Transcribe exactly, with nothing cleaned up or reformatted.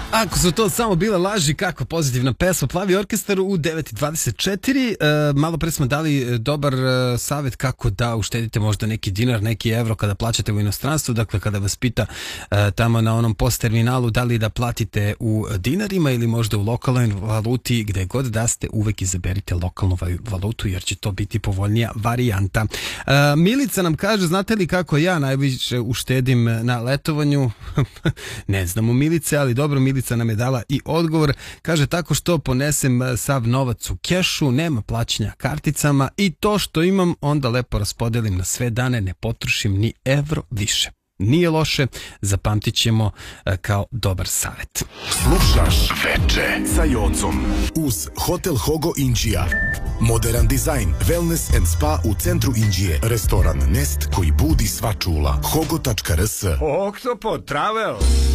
Ako su to samo bile laži, kako pozitivna pesma. Plavi orkestar u devet i dvadeset četiri. E, malo pre smo dali dobar e, savjet kako da uštedite možda neki dinar, neki evro kada plaćate u inostranstvu. Dakle, kada vas pita e, tamo na onom post terminalu da li da platite u dinarima ili možda u lokalnoj valuti, gde god da ste, uvek izaberite lokalnu valutu jer će to biti povoljnija varijanta. E, Milica nam kaže, znate li kako ja najviše uštedim na letovanju? Ne znamo, Milice, ali dobro, Milica nam je dala i odgovor. Kaže, tako što ponesem sav novac u kešu, nema plaćanja karticama i to što imam onda lepo raspodelim na sve dane, ne potrošim ni evro više. Nije loše, zapamtit ćemo kao dobar savjet. Slušaš Veče sa Jocom uz Hotel Hogo Inđija. Modern dizajn, wellness and spa u centru Inđije. Restoran Nest koji budi sva čula. hogo tačka rs. Oktopod Travel.